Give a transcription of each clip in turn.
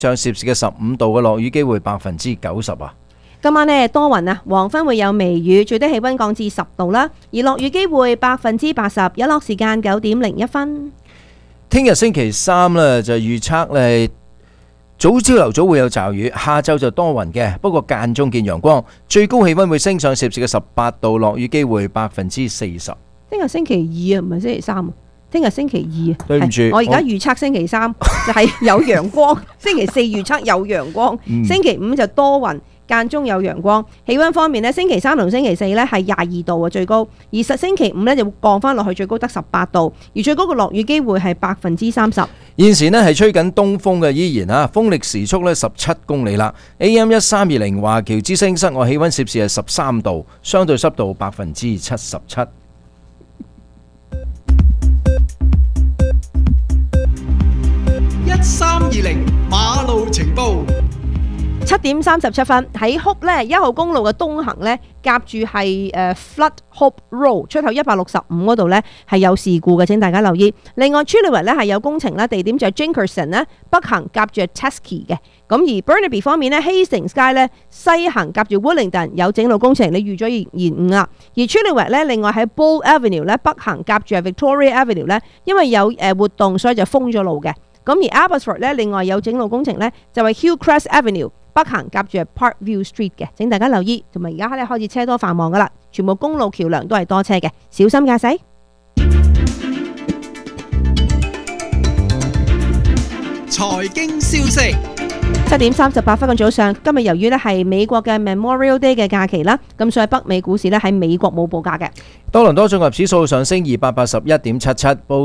上攝氏嘅15度嘅，落雨機會90%啊。 今晚呢多雲啊，黃昏會有微雨，最低氣溫降至10度啦，而落雨機會80%，日落時間9點01分。 聽日星期三呢就預測呢，朝頭早會有驟雨，下晝就多雲嘅，不過間中見陽光，最高氣溫會升上攝氏嘅18度，落雨機會40%。 聽日星期二啊，唔係星期三啊。聽日星期二啊， 對唔住， 我而家預測星期三就係有陽光，星期四預測有陽光，星期五就多雲，間中有陽光。氣溫方面呢，星期三同星期四呢係22度啊最高，而星期五呢就會降翻落去，最高得18度，而最高嘅落雨機會係30%。 現時呢係吹緊東風嘅，依然啊，風力時速呢17公里啦。AM 1320華僑之聲，室外氣溫攝氏係13度，相對濕度77%。 1320馬路情報。 7點37分喺 Hope 呢1號公路嘅東行呢，夾住係Flood Hope Road 出口165嗰度呢係有事故嘅，請大家留意。另外 Chilliwack 呢係有工程啦，地點就係 Jenkinson 呢北行夾住 Tesky 嘅。咁而 Burnaby 方面呢 Hastings 街呢西行夾住 Wellington 有整路工程，你預咗延誤啦。而 Chilliwack 呢另外喺 Bull Avenue 呢北行夾住 Victoria Avenue 呢，因為有活動，所以就封咗路嘅。咁而 Abbotsford 呢另外有整路工程呢，就係 Hillcrest Avenue北行夾住 Parkview Street 嘅，請大家留意。同埋而家咧開始車多繁忙噶啦，全部公路橋樑都係多車嘅，小心駕駛。 財經消息。 7點38分嘅早上，今日由於咧係美國嘅 Memorial Day 嘅假期啦，咁所以北美股市咧喺美國冇報價嘅。 多倫多綜合指數上升281.77，報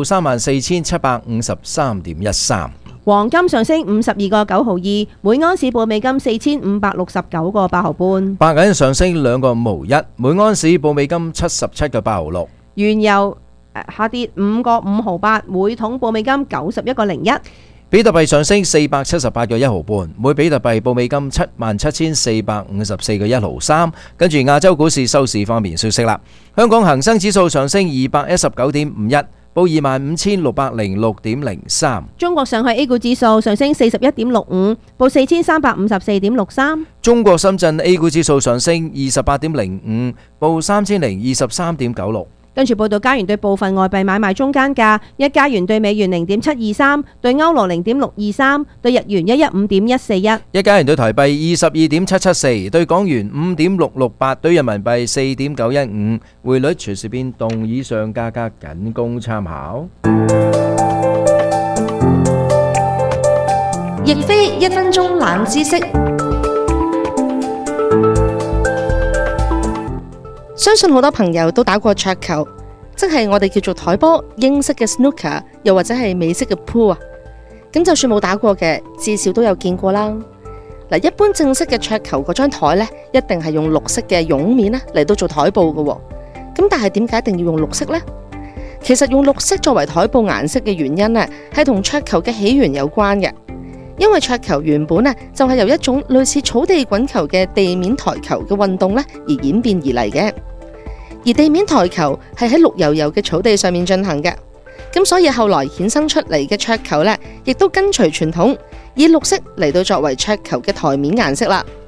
34,753.13。 黃金上升52個9毫2，每安士報美金4569個8毫半。 白銀上升2個5毫1，每安士報美金77個8毫6。 原油下跌5個5毫8，每桶報美金91個01。 比特幣上升478個1毫半，每比特幣報美金77,454個1毫3。跟住亞洲股市收市方面消息啦，香港恒生指數上升219.51。報25,606.03。 中國上海 A 股指數上升41.65，報4354.63。 中國深圳 A 股指數上升28.05，報3023.96。 跟住報道加元對部分外幣買賣中間價：一加元對美元0.723，對歐羅0.623，對日元115.141。 一加元對台幣22.774，對港元5.668，對人民幣4.915。匯率隨時變動，以上價格僅供參考。 亦非1分鐘冷知識。相信好多朋友都打過桌球，即係我哋叫做台波，英式嘅 snooker， 又或者係美式嘅 pool 啊。咁就算冇打過嘅，至少都有見過啦。嗱，一般正式嘅桌球嗰張台呢，一定係用綠色嘅絨面咧嚟到做台布嘅。咁但係點解一定要用綠色呢？其實用綠色作為台布顏色嘅原因呢，係同桌球嘅起源有關嘅。因為桌球原本呢，就係由一種類似草地滾球嘅地面台球嘅運動呢而演變而嚟嘅，而地面台球係喺綠油油嘅草地上面進行嘅，咁所以後來衍生出嚟嘅桌球呢，亦都跟隨傳統，以綠色嚟到作為桌球嘅台面顏色啦。